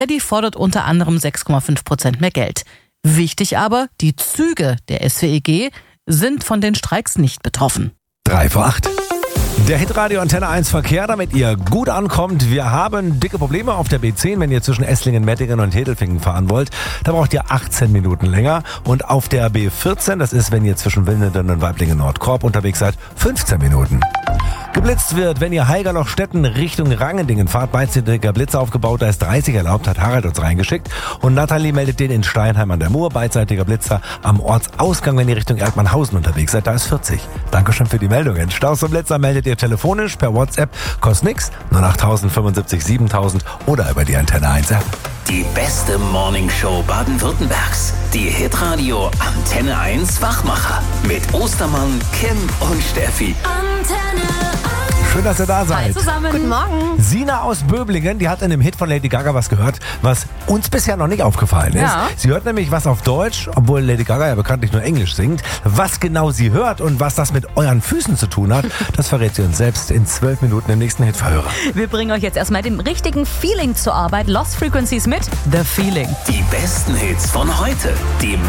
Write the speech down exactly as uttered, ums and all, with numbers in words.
Die fordert unter anderem sechs Komma fünf Prozent mehr Geld. Wichtig aber, die Züge der S W E G sind von den Streiks nicht betroffen. Drei vor acht. Der Hitradio Antenne eins Verkehr, damit ihr gut ankommt. Wir haben dicke Probleme auf der B zehn, wenn ihr zwischen Esslingen, Mettingen und Hedelfingen fahren wollt. Da braucht ihr achtzehn Minuten länger. Und auf der B vierzehn, das ist, wenn ihr zwischen Wilneden und Weiblingen-Nordkorb unterwegs seid, fünfzehn Minuten. Geblitzt wird, wenn ihr Haigerlochstetten Richtung Rangendingen fahrt, beidseitiger Blitz aufgebaut, da ist dreißig erlaubt, hat Harald uns reingeschickt. Und Nathalie meldet den in Steinheim an der Mur, beidseitiger Blitzer am Ortsausgang, wenn ihr Richtung Erdmannhausen unterwegs seid, da ist vierzig. Dankeschön für die Meldungen. Staus und Blitzer meldet ihr telefonisch, per WhatsApp, kostet nix, null acht fünfundsiebzig siebentausend oder über die Antenne eins App. Die beste Morningshow Baden-Württembergs. Die Hitradio Antenne eins Wachmacher. Mit Ostermann, Kim und Steffi. Antenne eins. Schön, dass ihr da seid. Hi zusammen. Guten Morgen. Sina aus Böblingen, die hat in dem Hit von Lady Gaga was gehört, was uns bisher noch nicht aufgefallen ist. Ja. Sie hört nämlich was auf Deutsch, obwohl Lady Gaga ja bekanntlich nur Englisch singt. Was genau sie hört und was das mit euren Füßen zu tun hat, das verrät sie uns selbst in zwölf Minuten im nächsten Hitverhörer. Wir bringen euch jetzt erstmal dem richtigen Feeling zur Arbeit. Lost Frequencies mit The Feeling. Die besten Hits von heute. Die